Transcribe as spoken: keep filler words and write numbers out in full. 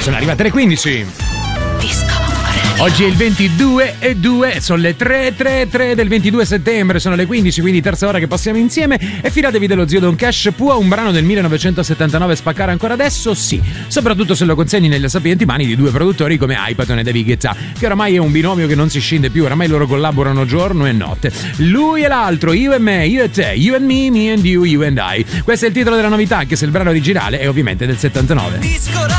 Sono arrivate le quindici. Oggi è il ventidue e due, sono le tre tre tre del ventidue settembre, sono le quindici, quindi terza ora che passiamo insieme. E fidatevi dello zio Don Cash, può un brano del millenovecentosettantanove spaccare ancora adesso? Sì, soprattutto se lo consegni nelle sapienti mani di due produttori come Hypaton e David Guetta, che oramai è un binomio che non si scinde più, oramai loro collaborano giorno e notte. Lui e l'altro, io e me, io e te, you and me, me and you, you and I. Questo è il titolo della novità, anche se il brano originale è ovviamente del settantanove.